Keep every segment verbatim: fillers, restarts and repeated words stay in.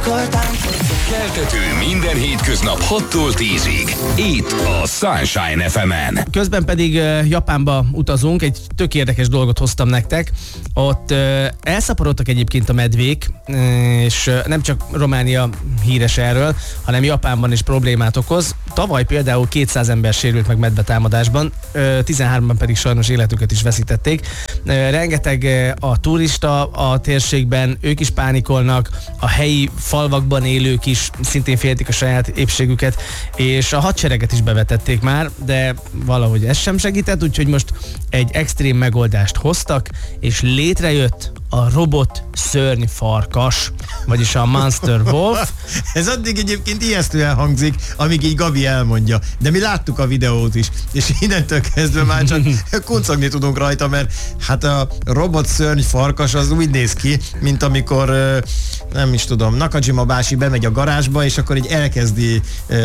Keltető minden hétköznap hattól tízig. Itt a Sunshine ef emen. Közben pedig uh, Japánba utazunk, egy tök érdekes dolgot hoztam nektek. Ott uh, elszaporodtak egyébként a medvék, uh, és uh, nem csak Románia híres erről, hanem Japánban is problémát okoz. Tavaly például kétszáz ember sérült meg medvetámadásban, uh, tizenhárman pedig sajnos életüket is veszítették. Uh, rengeteg uh, a turista a térségben, ők is pánikolnak, a helyi falvakban élők is szintén féltik a saját épségüket, és a hadsereget is bevetették már, de valahogy ez sem segített, úgyhogy most egy extrém megoldást hoztak, és létrejött a robot szörnyfarkas, vagyis a Monster Wolf. Ez addig egyébként ijesztően hangzik, amíg így Gabi elmondja. De mi láttuk a videót is, és innentől kezdve már csak kuncogni tudunk rajta, mert hát a robot szörnyfarkas az úgy néz ki, mint amikor nem is tudom, Nakajima bácsi bemegy a garázsba, és akkor így elkezdi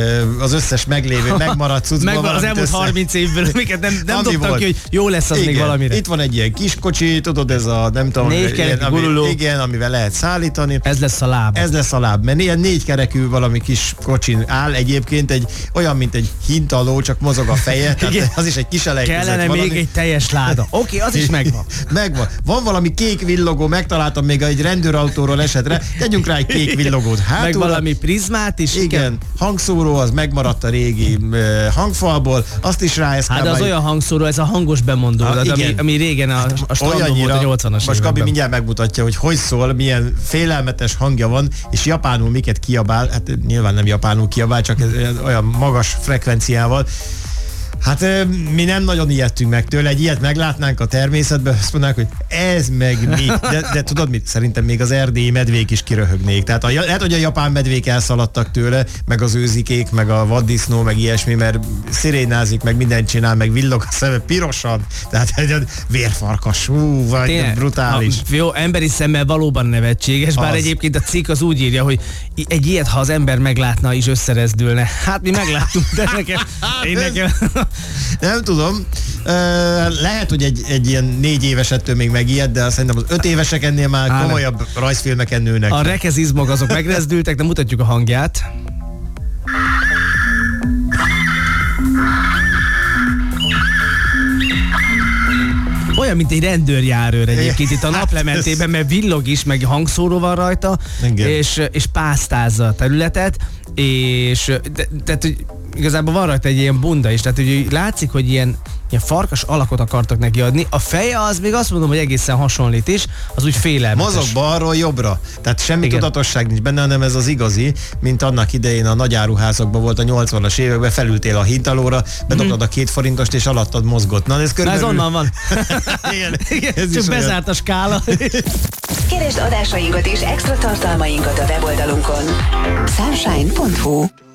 az összes meglévő, megmaradt cuccba Megvan az elmúlt harminc évből, amiket nem, nem dobtak ki, hogy jó lesz az. Igen, még valamire. Itt van egy ilyen kis kocsi, tudod, ez a nem tudom, ilyen, ami, igen, amivel lehet szállítani. Ez lesz a láb. Ez lesz a láb, mert ilyen négy kerekű valami kis kocsin áll, egyébként egy olyan, mint egy hintaló, csak mozog a feje, tehát az is egy kis elejtezet. Kellene valami. Még egy teljes láda. Oké, okay, az is megvan. Megvan. Van valami kék villogó, megtaláltam még egy rendőrautóról esetre, tegyünk rá egy kék villogót. Hátul, meg valami prizmát is. Igen, igen, hangszóró, az megmaradt a régi uh, hangfalból, azt is rá ezt hát az olyan hangszóró, ez a hangos bemondó, ah, ami, ami régen a, a strandon volt a nyolcvanas most Gabi mindjárt megmutatja, hogy hogy szól, milyen félelmetes hangja van, és japánul miket kiabál, hát nyilván nem japánul kiabál, csak olyan magas frekvenciával. Hát mi nem nagyon ijedtünk meg tőle, egy ilyet meglátnánk a természetben, azt mondanánk, hogy ez meg mi. De, de tudod mit? Szerintem még az erdélyi medvék is kiröhögnék. Tehát a, lehet, hogy a japán medvék elszaladtak tőle, meg az őzikék, meg a vaddisznó, meg ilyesmi, mert szirénázik, meg mindent csinál, meg villog a szeme pirosan. Tehát egy vérfarkas, hú, vagy tényleg, brutális. A, jó, emberi szemmel valóban nevetséges, bár az. Egyébként a cikk az úgy írja, hogy egy ilyet, ha az ember meglátna, is összerezdülne. Hát mi megláttunk, de nekem, én nekem... Nem tudom. Lehet, hogy egy, egy ilyen négy éves ettől még megijed, de szerintem az öt évesek ennél már Á, komolyabb rajzfilmeken nőnek. A rekezizmok azok megrezdültek, de mutatjuk a hangját. Olyan, mint egy rendőrjárőr egyébként itt a naplementében, mert villog is, meg hangszóró van rajta, és, és pásztázza a területet, és tehát, hogy igazából van rajta egy ilyen bunda is, tehát hogy látszik, hogy ilyen, ilyen farkas alakot akartak neki adni. A feje az még azt mondom, hogy egészen hasonlít is, az úgy félelmetes. Mozog balról jobbra, tehát semmi igen. tudatosság nincs benne, hanem ez az igazi, mint annak idején a nagyáruházakban volt a nyolcvanas években, felültél a hintalóra, bedobtad mm. a két forintost, és alattad mozgott. Na, ez körülbelül... Na, ez onnan van. Igen, igen, ez csak bezárt a skála. Keresd adásainkat és extra tartalmainkat a weboldalunkon sunshine pont hu.